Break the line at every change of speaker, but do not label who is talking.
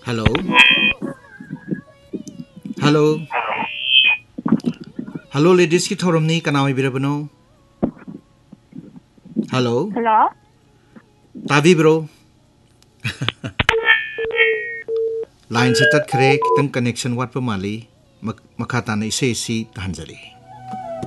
Hello? Hello? Hello, ladies ki thorum ni kanawai birabano? Hello?
Hello?
Tavi bro? Line se tat khre kitang connection wat pa mali makata na ise si tahanjali.